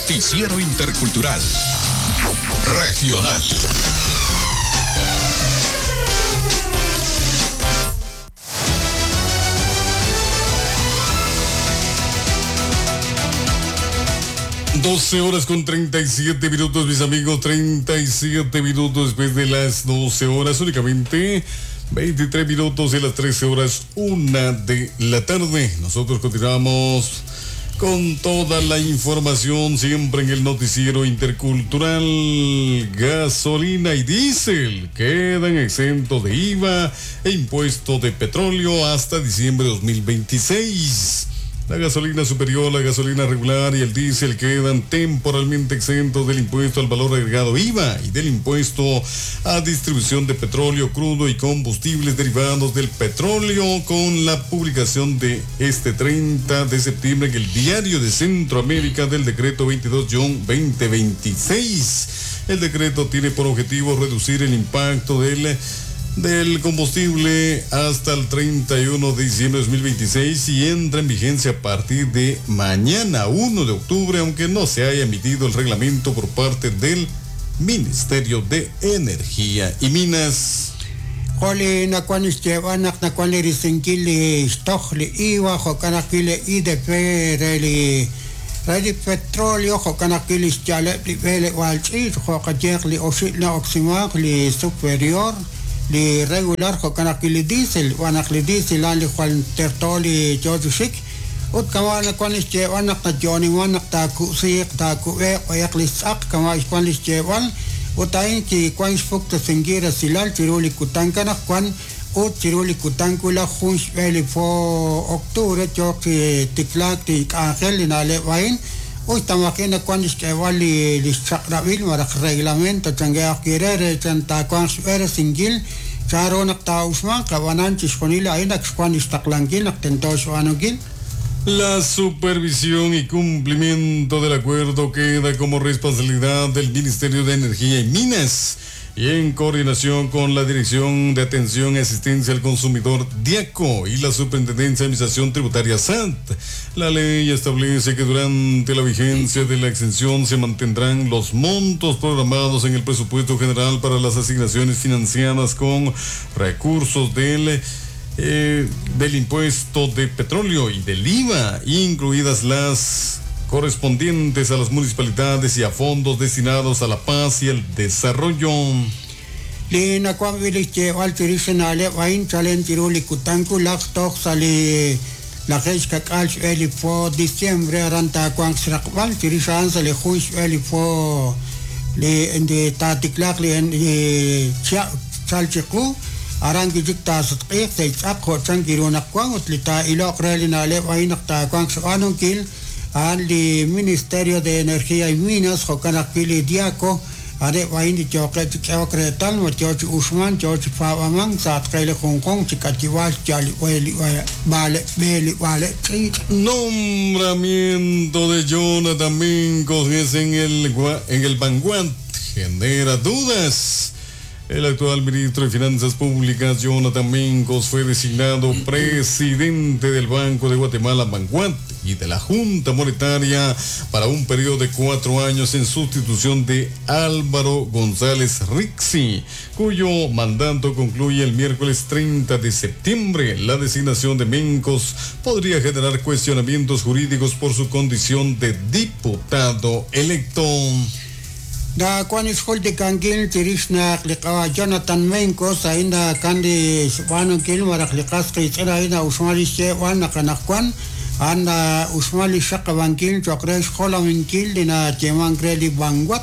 Noticiero Intercultural Regional. (12:37), mis amigos. 37 minutos después de las 12 horas, únicamente 23 minutos de las 13 horas, 1 de la tarde. Nosotros continuamos con toda la información, siempre en el Noticiero Intercultural. Gasolina y diésel quedan exentos de IVA e impuesto de petróleo hasta diciembre de 2026. La gasolina superior, la gasolina regular y el diésel quedan temporalmente exentos del impuesto al valor agregado IVA y del impuesto a distribución de petróleo crudo y combustibles derivados del petróleo, con la publicación de este 30 de septiembre en el Diario de Centroamérica del decreto 22-2026. El decreto tiene por objetivo reducir el impacto del combustible hasta el 31 de diciembre de 2026 y entra en vigencia a partir de mañana, 1 de octubre, aunque no se haya emitido el reglamento por parte del Ministerio de Energía y Minas. Radi petróleo jokanakilis jale vele walchi jokajekli ositna oximagli superior li regular jokanakili diesel wanakli diesel ali kwal tertoli jojusik ut kawana kwanis je wanak ta joni wanak ta kusik ta kuwe oyaklis ak kama kwanis je wan utain ki kwanis fukta singira silal tiruli kutankana kwan ut tiruli kutankula khunsh vele fo octubre joki tiklak tik angel inale wain hoy tamakena kwanis ke wali li sakravil marak reglamento changea kirere chanta kwans era singil charo nakta usman kawanan chisponila ainak kwanis taklangil naktentos wanogil. La supervisión y cumplimiento del acuerdo queda como responsabilidad del Ministerio de Energía y Minas, y en coordinación con la Dirección de Atención y Asistencia al Consumidor DIACO y la Superintendencia de Administración Tributaria SAT. La ley establece que durante la vigencia de la exención se mantendrán los montos programados en el presupuesto general para las asignaciones financiadas con recursos del impuesto de petróleo y del IVA, incluidas las correspondientes a las municipalidades y a fondos destinados a la paz y el desarrollo. Lina kwamviliche waltirisenale wain chalentiruli kutanku laktok sali la geska kals eli fo diciembre aranta kwangsrakwal tirisan sali khush eli fo le ende tatiklak le ende chalchiku arangi jikta satqi tsaq ko changiruna kwang utlita ilo krelinale wain ta kwangsanong kil al Ministerio de Energía y Minas, Jocanakili Diaco, Ade Waindi Chocretal, Mochoch Usman, George Favaman, Satkele Hong Kong, Chicatiwas, Jali Weli Vale, Beli Vale. Nombramiento de Jonathan Mencos es en el Vanguard genera dudas. El actual ministro de Finanzas Públicas, Jonathan Mencos, fue designado presidente del Banco de Guatemala, Vanguard, y de la Junta Monetaria para un periodo de 4 años en sustitución de Álvaro González Rixi, cuyo mandato concluye el miércoles 30 de septiembre. La designación de Mencos podría generar cuestionamientos jurídicos por su condición de diputado electo. Da kwanis holde kangil tirishna liqawa Jonathan Mencos ainda kandi wano kil marak liqas qitsira ina usmali se wana kanakwan anda usmali shaqabankil chokres kholawinkil dina chemangreli Vanguard.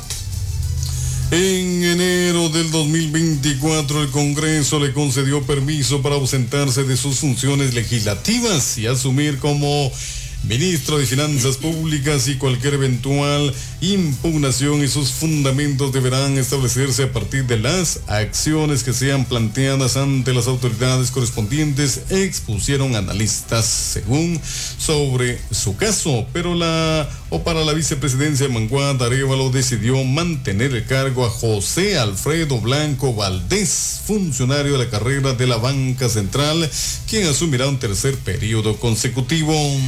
En enero del 2024, el Congreso le concedió permiso para ausentarse de sus funciones legislativas y asumir como ministro de Finanzas Públicas, y cualquier eventual impugnación y sus fundamentos deberán establecerse a partir de las acciones que sean planteadas ante las autoridades correspondientes, expusieron analistas según sobre su caso. Pero para la vicepresidencia de Vanguard, Arévalo decidió mantener el cargo a José Alfredo Blanco Valdés, funcionario de la carrera de la Banca Central, quien asumirá un tercer periodo consecutivo.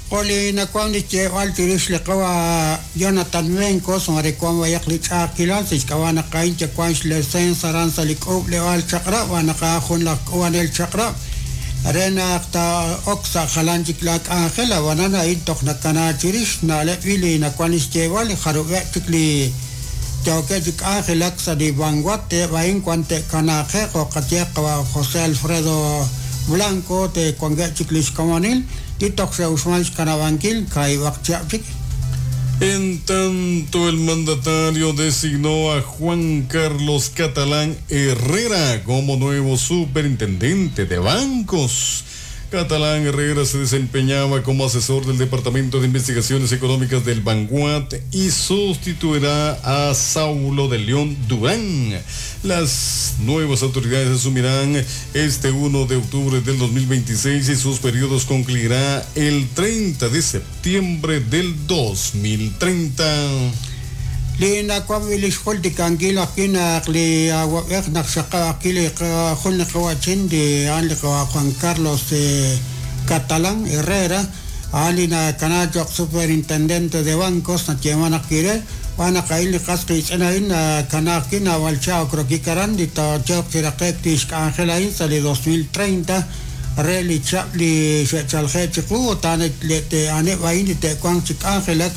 Qoli na kwani che altirish le kawa Jonathan Menko somare kwamba yaklit akila sis kawana kain che kwans le sen saran salik op le al chakra wana ka khun la kwanel chakra arena ta oksa khalanjik lak angela wana na itok na kana tirish na le vili na kwanis che wal kharuwe tikli Jauke dik angela sa di bangwat te bain kwante kana khe ko katya kawa Jose Alfredo Blanco te kwanga chiklis kamanil Titok se Usman Carabanquil, Caibacchiapic. En tanto, el mandatario designó a Juan Carlos Catalán Herrera como nuevo superintendente de bancos. Catalán Herrera se desempeñaba como asesor del Departamento de Investigaciones Económicas del Banguat y sustituirá a Saulo de León Durán. Las nuevas autoridades asumirán este 1 de octubre del 2026 y sus periodos concluirá el 30 de septiembre del 2030. Lina kwamilis holdi kangila kina kli awak naksaka kili khulna kawachin di ali Juan Carlos Catalán Herrera alina kanajok superintendente de bancos na chemana kire wana kaili kasri sanain kanakina walchao krokikaran di to chok sirakektis Angela sali 2030 reli chapli chalhechiku tanet lete ane vaini te kwangchik Angela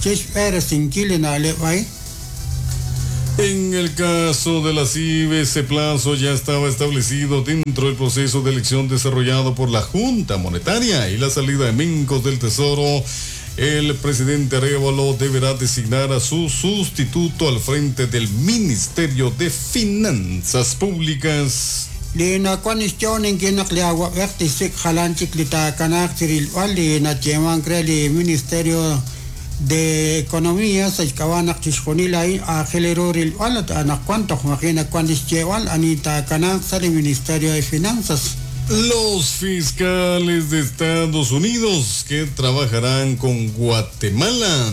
En el caso de la CIBE, ese plazo ya estaba establecido dentro del proceso de elección desarrollado por la Junta Monetaria y la salida de Mencos del Tesoro. El presidente Arévalo deberá designar a su sustituto al frente del Ministerio de Finanzas Públicas. Lina cuestión que no le agua verde se jalan chiclita canactiril wali na cheman creli Ministerio de Economía se cabana chisconila y aceleroril wala ana cuánto imagina cuando lleval anita canac sale Ministerio de Finanzas. Los fiscales de Estados Unidos que trabajarán con Guatemala.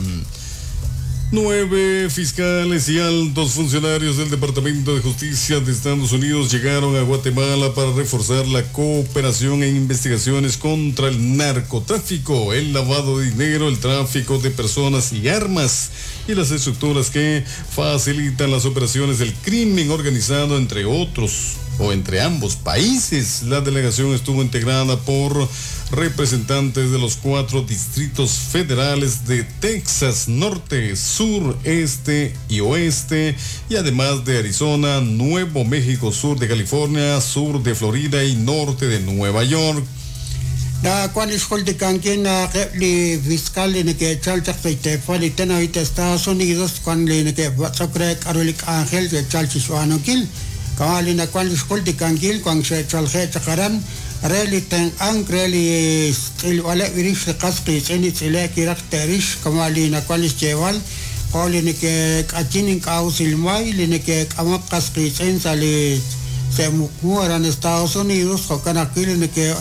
9 fiscales y altos funcionarios del Departamento de Justicia de Estados Unidos llegaron a Guatemala para reforzar la cooperación en investigaciones contra el narcotráfico, el lavado de dinero, el tráfico de personas y armas y las estructuras que facilitan las operaciones del crimen organizado, entre otros o entre ambos países. La delegación estuvo integrada por representantes de los 4 distritos federales de Texas, Norte, Sur, Este y Oeste, y además de Arizona, Nuevo México, Sur de California, Sur de Florida y Norte de Nueva York. Da cuando es de canquín li fiscal en que chalchak te fali tena ite Estados Unidos cuando en que socre Carolik Ángel de chalchisuano kil kawali na cuando es de canquín cuando se chalche chakaran reli ten ang reli il wala virish qasqi seni sila kirakterish kawali na cuando es cheval qoli ne que achinin kausil mai ne que amak qasqi sen sali se muran Estados Unidos kokana kil ne que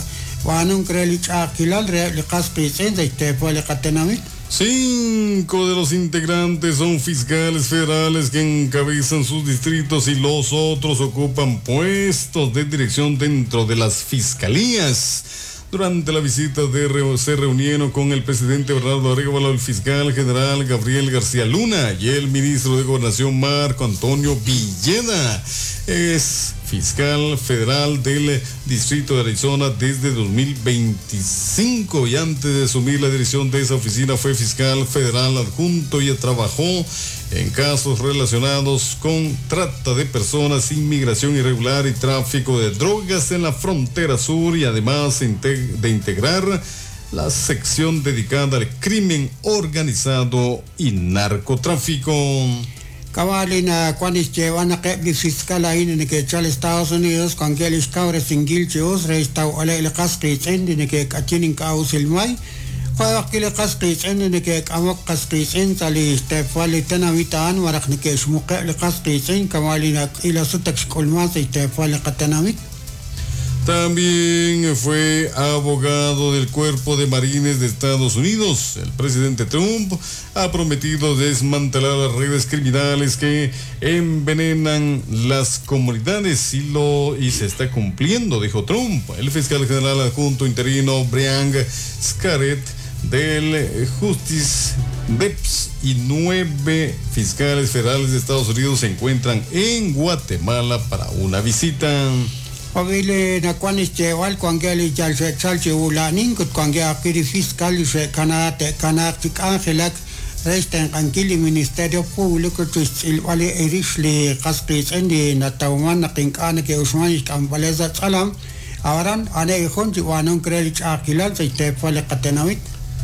5 de los integrantes son fiscales federales que encabezan sus distritos y los otros ocupan puestos de dirección dentro de las fiscalías. Durante la visita se reunieron con el presidente Bernardo Arévalo, el fiscal general Gabriel García Luna y el ministro de Gobernación Marco Antonio Villeda. Es fiscal federal del Distrito de Arizona desde 2025 y antes de asumir la dirección de esa oficina fue fiscal federal adjunto y trabajó en casos relacionados con trata de personas, inmigración irregular y tráfico de drogas en la frontera sur y además de integrar la sección dedicada al crimen organizado y narcotráfico. Kavalina cuanis llevan que fiscal ahí en que chal Estados Unidos con que les cabre singil cheos resta ole el casqui en que cachinin caus el mai fa que le casqui en que amok casqui en tali stefali tanamitan warak ni que shmuqa el casqui en kavalina ila sutak kolmas stefali qatanamit. También fue abogado del Cuerpo de Marines de Estados Unidos. El presidente Trump ha prometido desmantelar las redes criminales que envenenan las comunidades y se está cumpliendo, dijo Trump. El fiscal general adjunto interino Brian Scarlett del Justice DEPS y 9 fiscales federales de Estados Unidos se encuentran en Guatemala para una visita. Ovile na kwanis chewal kwangeli jal se chalche ulanin kut kwangia akiri fiscal se kanate kanatik angelak resten kankili Ministerio Público tusil wale erishli qaspis indi na tawman na kinkana ke usmanish kambaleza salam ahora ane ikhon jiwanon credit akilal se tefale qatenawit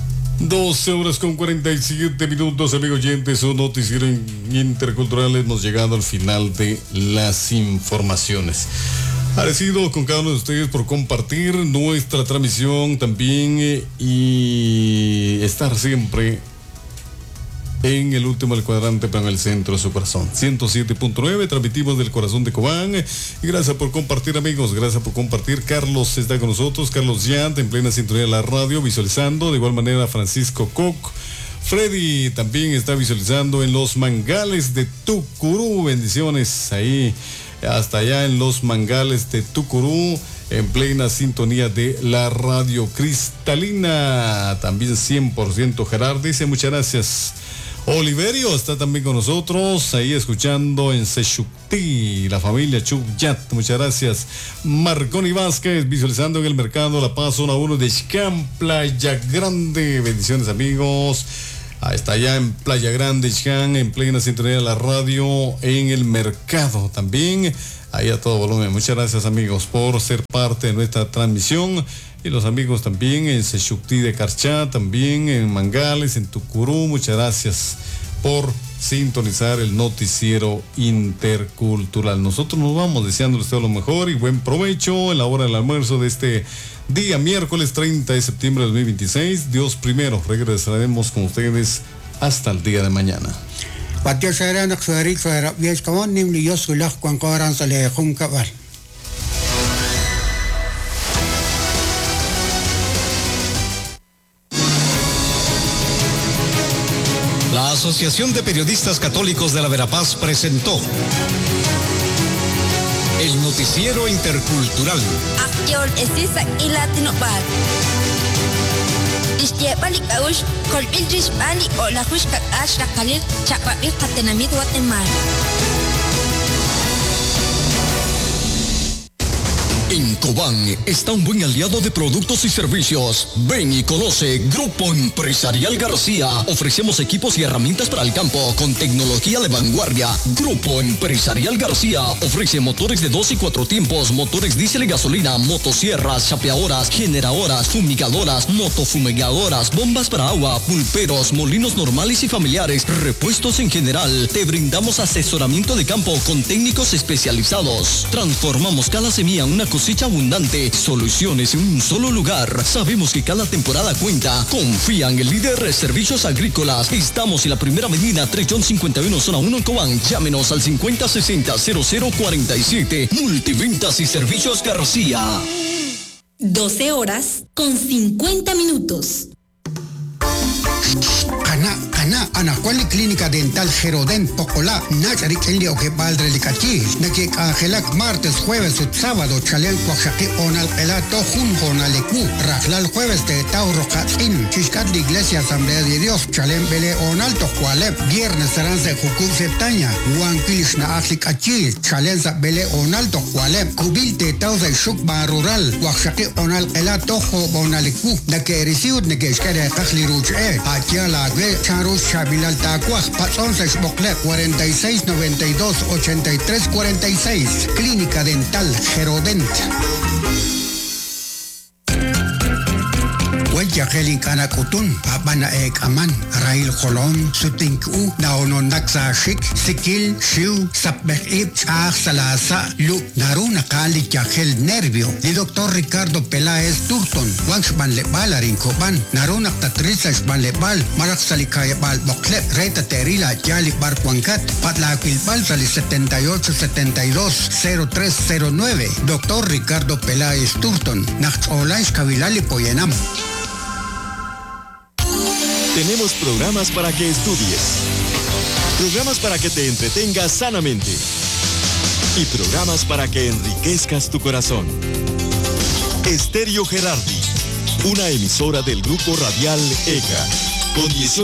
12:47, amigos oyentes, un noticiero intercultural. Hemos llegado al final de las informaciones. Agradecido con cada uno de ustedes por compartir nuestra transmisión también y estar siempre en el último del cuadrante, pero en el centro de su corazón. 107.9, transmitimos del corazón de Cobán. Y gracias por compartir, amigos, gracias por compartir. Carlos está con nosotros, Carlos Yant, en plena sintonía de la radio, visualizando. De igual manera, Francisco Koch. Freddy también está visualizando en los mangales de Tucurú. Bendiciones ahí, hasta allá en los mangales de Tucurú, en plena sintonía de la radio cristalina. También 100% Gerard dice muchas gracias. Oliverio está también con nosotros, ahí escuchando en Sechukti, la familia Chukyat, muchas gracias. Marconi Vázquez, visualizando en el mercado La Paz, zona 1 de Xcán, Playa Grande. Bendiciones, amigos. Está allá en Playa Grande, Xcán, en plena sintonía de la radio, en el mercado también, ahí a todo volumen. Muchas gracias, amigos, por ser parte de nuestra transmisión. Y los amigos también en Sechukti de Carchá, también en Mangales, en Tucurú. Muchas gracias por sintonizar el noticiero intercultural. Nosotros nos vamos deseándoles todo lo mejor y buen provecho en la hora del almuerzo de este día, miércoles 30 de septiembre de 2026. Dios primero, regresaremos con ustedes hasta el día de mañana. La Asociación de Periodistas Católicos de la Verapaz presentó el noticiero intercultural. En Cobán está un buen aliado de productos y servicios. Ven y conoce Grupo Empresarial García. Ofrecemos equipos y herramientas para el campo con tecnología de vanguardia. Grupo Empresarial García ofrece motores de 2 y 4 tiempos, motores diésel y gasolina, motosierras, chapeadoras, generadoras, fumigadoras, motofumigadoras, bombas para agua, pulperos, molinos normales y familiares, repuestos en general. Te brindamos asesoramiento de campo con técnicos especializados. Transformamos cada semilla en una cosecha abundante. Soluciones en un solo lugar. Sabemos que cada temporada cuenta. Confía en el líder de servicios agrícolas. Estamos en la primera avenida 351 zona 1 en Cobán. Llámenos al 5060-0047. Multiventas y servicios García. 12:50. Ana cual clínica dental Gerodent Pocola, Nacharik el día que padre de Cachi, Naki Angelak martes, jueves, sábado, Chalen Cuaxaki, Onal Pelato, Junjon Alecu, Rajlal jueves de Tauro Katzin, Chiscat de Iglesia Asamblea de Dios, Chalen Bele Onalto Cualep, viernes serán de Jucu Septaña, Juan Kilishna Aflicachi, Chalenza Bele Onalto Cualep, Cubil de Tauza y Shukba Rural, Cuaxaki Onal Pelato, Onalecu, Naki Resiud, Naki Escare Kachli Ruche, Atiala Gre, Charus Chabilal Tacuas, Pazón Sexboclet, 4692-8346, Clínica Dental Gerodent. Yahelin Kanakutun, Abana Ek Aman, Rail Holon, Sutinku, Naonon Naksa Shik, Sikil, Shiu, Sapbek Chah Salasa, Lu, Naruna Kali Yahel Nervio, el doctor Ricardo Peláez Turton, Wanchman Lebal Rincoban, Naruna Tatriza Lebal, Marak Salikaya Bal Boclet, Reta Terila, Yali Barquancat, Patla Quilbal Sali 7872-0309, doctor Ricardo Peláez Turton, Nacholais Kavilali Poyenam. Tenemos programas para que estudies, programas para que te entretengas sanamente y programas para que enriquezcas tu corazón. Estéreo Gerardi, una emisora del grupo radial ECA, con 18